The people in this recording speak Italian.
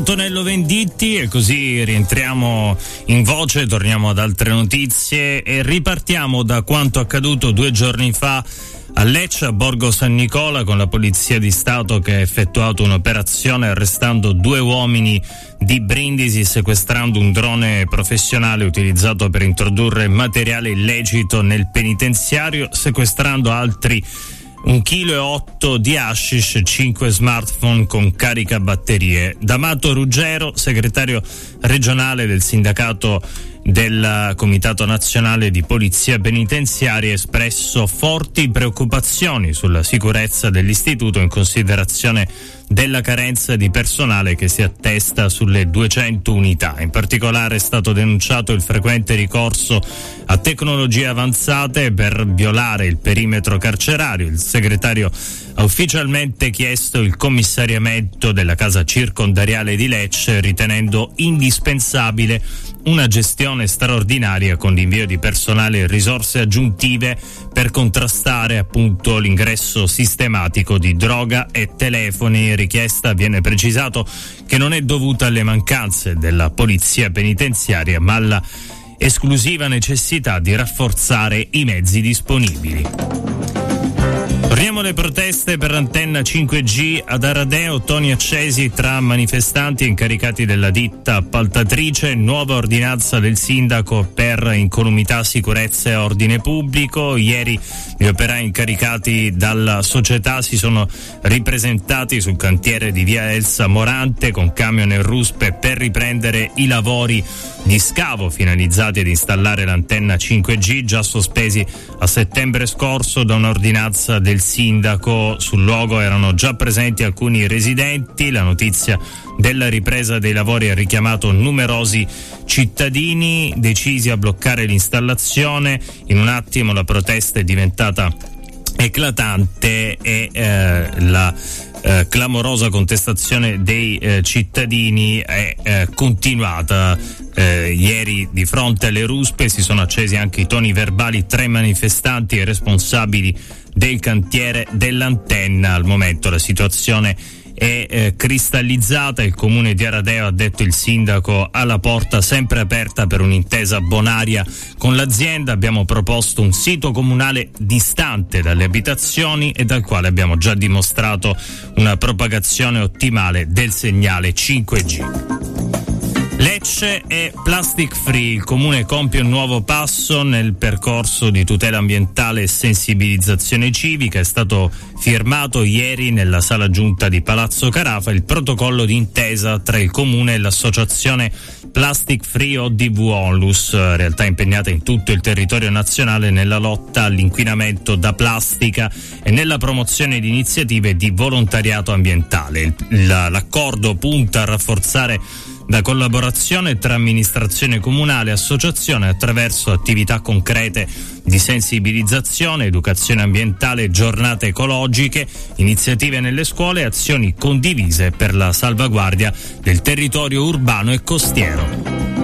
Antonello Venditti, e così rientriamo in voce, torniamo ad altre notizie e ripartiamo da quanto accaduto 2 giorni fa a Lecce, a Borgo San Nicola, con la Polizia di Stato che ha effettuato un'operazione arrestando 2 uomini di Brindisi, sequestrando un drone professionale utilizzato per introdurre materiale illecito nel penitenziario, sequestrando altri 1,8 kg di hashish, 5 smartphone con caricabatterie. D'Amato Ruggero, segretario regionale del sindacato del Comitato Nazionale di Polizia Penitenziaria, ha espresso forti preoccupazioni sulla sicurezza dell'istituto in considerazione della carenza di personale che si attesta sulle 200 unità. In particolare è stato denunciato il frequente ricorso a tecnologie avanzate per violare il perimetro carcerario. Il segretario ha ufficialmente chiesto il commissariamento della casa circondariale di Lecce, ritenendo indispensabile una gestione straordinaria con l'invio di personale e risorse aggiuntive per contrastare appunto l'ingresso sistematico di droga e telefoni. Richiesta, viene precisato, che non è dovuta alle mancanze della polizia penitenziaria, ma alla esclusiva necessità di rafforzare i mezzi disponibili. Torniamo alle proteste per l'antenna 5G ad Aradeo, toni accesi tra manifestanti e incaricati della ditta appaltatrice, nuova ordinanza del sindaco per incolumità, sicurezza e ordine pubblico. Ieri gli operai incaricati dalla società si sono ripresentati sul cantiere di via Elsa Morante con camion e ruspe per riprendere i lavori di scavo finalizzati ad installare l'antenna 5G, già sospesi a settembre scorso da un'ordinanza del sindaco. Sul luogo erano già presenti alcuni residenti. La notizia della ripresa dei lavori ha richiamato numerosi cittadini decisi a bloccare l'installazione. In un attimo la protesta è diventata eclatante e la clamorosa contestazione dei cittadini è continuata. Ieri di fronte alle ruspe si sono accesi anche i toni verbali tra i manifestanti e responsabili del cantiere dell'antenna. Al momento la situazione è cristallizzata. Il comune di Aradeo, ha detto il sindaco, ha la porta sempre aperta per un'intesa bonaria con l'azienda. Abbiamo proposto un sito comunale distante dalle abitazioni e dal quale abbiamo già dimostrato una propagazione ottimale del segnale 5G. Lecce è plastic free. Il comune compie un nuovo passo nel percorso di tutela ambientale e sensibilizzazione civica. È stato firmato ieri nella sala giunta di Palazzo Carafa il protocollo d'intesa tra il comune e l'associazione Plastic Free ODV Onlus, realtà impegnata in tutto il territorio nazionale nella lotta all'inquinamento da plastica e nella promozione di iniziative di volontariato ambientale. L'accordo punta a rafforzare la collaborazione tra amministrazione comunale e associazione attraverso attività concrete di sensibilizzazione, educazione ambientale, giornate ecologiche, iniziative nelle scuole e azioni condivise per la salvaguardia del territorio urbano e costiero.